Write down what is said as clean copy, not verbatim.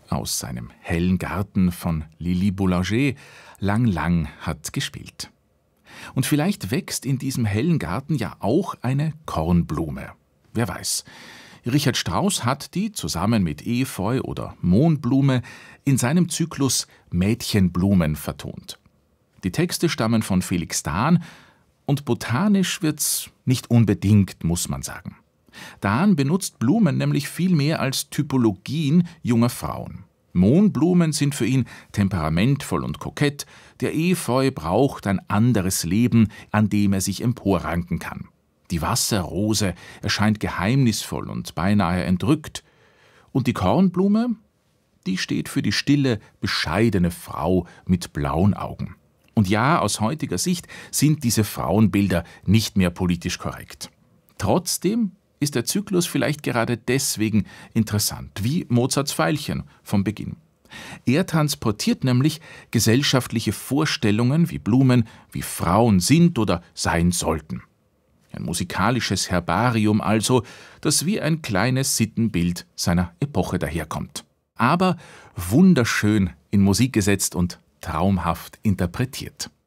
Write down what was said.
aus seinem hellen Garten von Lili Boulanger lang, lang hat gespielt. Und vielleicht wächst in diesem hellen Garten ja auch eine Kornblume. Wer weiß. Richard Strauss hat die zusammen mit Efeu oder Mohnblume in seinem Zyklus Mädchenblumen vertont. Die Texte stammen von Felix Dahn und botanisch wird's nicht unbedingt, muss man sagen. Dahn benutzt Blumen nämlich viel mehr als Typologien junger Frauen. Mohnblumen sind für ihn temperamentvoll und kokett, der Efeu braucht ein anderes Leben, an dem er sich emporranken kann. Die Wasserrose erscheint geheimnisvoll und beinahe entrückt. Und die Kornblume, die steht für die stille, bescheidene Frau mit blauen Augen. Und ja, aus heutiger Sicht sind diese Frauenbilder nicht mehr politisch korrekt. Trotzdem ist der Zyklus vielleicht gerade deswegen interessant, wie Mozarts Veilchen vom Beginn. Er transportiert nämlich gesellschaftliche Vorstellungen, wie Blumen, wie Frauen sind oder sein sollten. Ein musikalisches Herbarium also, das wie ein kleines Sittenbild seiner Epoche daherkommt. Aber wunderschön in Musik gesetzt und traumhaft interpretiert.